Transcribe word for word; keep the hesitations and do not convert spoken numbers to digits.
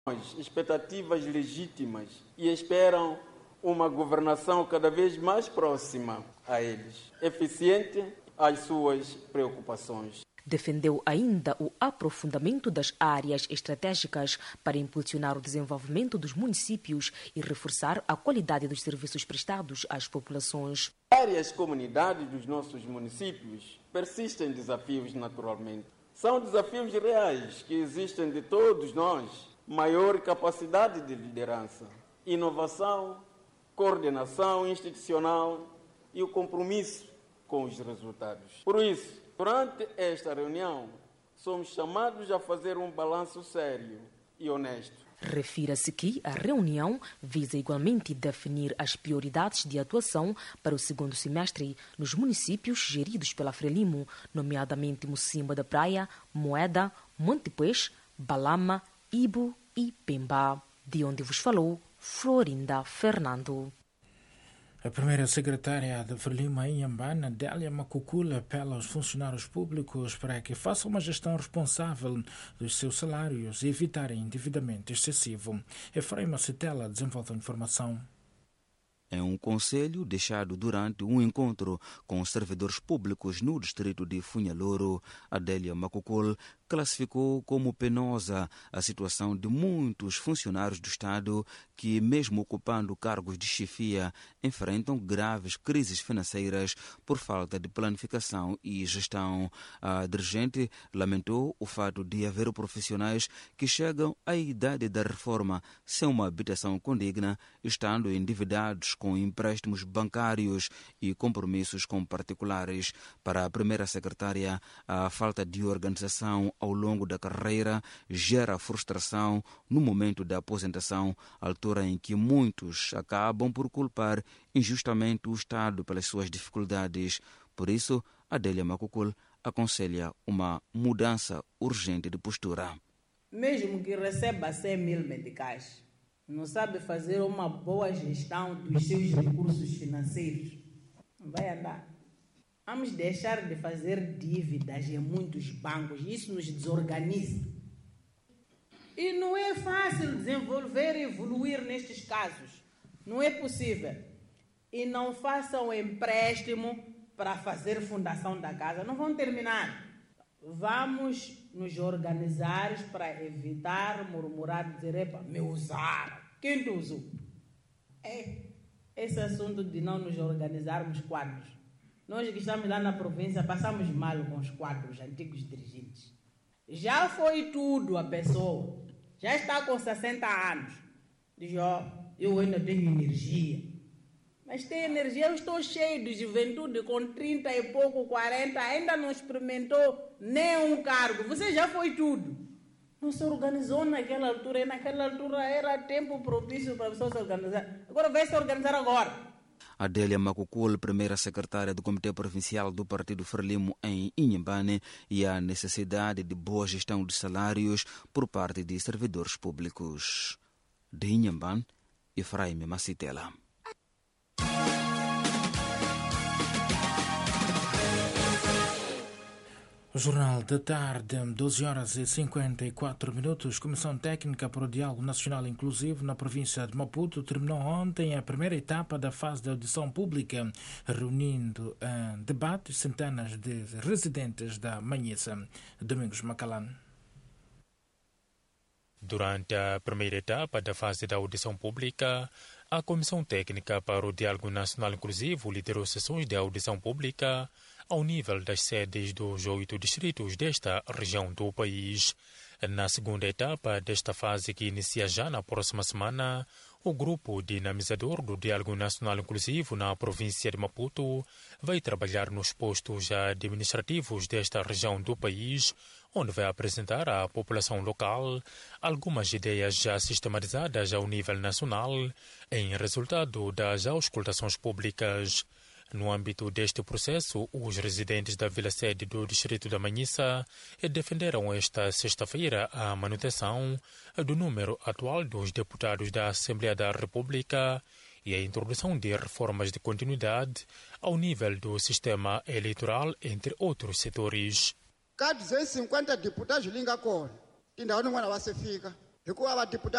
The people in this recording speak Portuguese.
Expectativas legítimas e esperam uma governação cada vez mais próxima a eles, eficiente às suas preocupações. Defendeu ainda o aprofundamento das áreas estratégicas para impulsionar o desenvolvimento dos municípios e reforçar a qualidade dos serviços prestados às populações. Várias comunidades dos nossos municípios persistem desafios naturalmente. São desafios reais que existem de todos nós. Maior capacidade de liderança, inovação, coordenação institucional e o compromisso com os resultados. Por isso, durante esta reunião, somos chamados a fazer um balanço sério e honesto. Refira-se que a reunião visa igualmente definir as prioridades de atuação para o segundo semestre nos municípios geridos pela Frelimo, nomeadamente Mocimboa da Praia, Moeda, Montepuez, Balama, Ibo e Pemba, de onde vos falou Florinda Fernando. A primeira secretária da Frelimo em Inhambane, Adélia Macucula, apela aos funcionários públicos para que façam uma gestão responsável dos seus salários e evitarem endividamento excessivo. Efraim Citela desenvolve a informação. É um conselho deixado durante um encontro com os servidores públicos no distrito de Funhaloro. Adélia Macucul classificou como penosa a situação de muitos funcionários do Estado que, mesmo ocupando cargos de chefia, enfrentam graves crises financeiras por falta de planificação e gestão. A dirigente lamentou o fato de haver profissionais que chegam à idade da reforma sem uma habitação condigna, estando endividados com empréstimos bancários e compromissos com particulares. Para a primeira secretária, a falta de organização ao longo da carreira gera frustração no momento da aposentação, altura em que muitos acabam por culpar injustamente o Estado pelas suas dificuldades. Por isso, Adélia Macucul aconselha uma mudança urgente de postura. Mesmo que receba cem mil medicais, não sabe fazer uma boa gestão dos seus recursos financeiros, não vai andar. Vamos deixar de fazer dívidas em muitos bancos, isso nos desorganiza. E não é fácil desenvolver e evoluir nestes casos, não é possível. E não façam empréstimo para fazer fundação da casa, não vão terminar. Vamos nos organizar para evitar murmurar, dizer, epa, me usaram. Quem te usou? É esse assunto de não nos organizarmos quadros. Nós que estamos lá na província passamos mal com os quadros antigos dirigentes. Já foi tudo a pessoa. Já está com sessenta anos. Diz, ó, oh, eu ainda tenho energia. Mas tem energia, eu estou cheio de juventude, com trinta e pouco, quarenta, ainda não experimentou nem um cargo. Você já foi tudo. Não se organizou naquela altura, e naquela altura era tempo propício para a pessoa se organizar. Agora vai se organizar agora. Adélia Macucul, primeira secretária do Comitê Provincial do Partido Frelimo em Inhambane, e a necessidade de boa gestão de salários por parte de servidores públicos. De Inhambane, Efraim Macitela. O Jornal da Tarde, doze horas e cinquenta e quatro minutos. Comissão Técnica para o Diálogo Nacional Inclusivo na província de Maputo terminou ontem a primeira etapa da fase de audição pública, reunindo em debate centenas de residentes da Manhissa. Domingos Macalan. Durante a primeira etapa da fase da audição pública, a Comissão Técnica para o Diálogo Nacional Inclusivo liderou sessões de audição pública ao nível das sedes dos oito distritos desta região do país. Na segunda etapa desta fase, que inicia já na próxima semana, o grupo dinamizador do Diálogo Nacional Inclusivo na província de Maputo vai trabalhar nos postos administrativos desta região do país, onde vai apresentar à população local algumas ideias já sistematizadas ao nível nacional em resultado das auscultações públicas. No âmbito deste processo, os residentes da vila-sede do distrito da Manhissa defenderam esta sexta-feira a manutenção do número atual dos deputados da Assembleia da República e a introdução de reformas de continuidade ao nível do sistema eleitoral, entre outros setores. Ka duzentos e cinquenta deputados linga kona tindhawu tin'wana va se fika hikuva vadeputati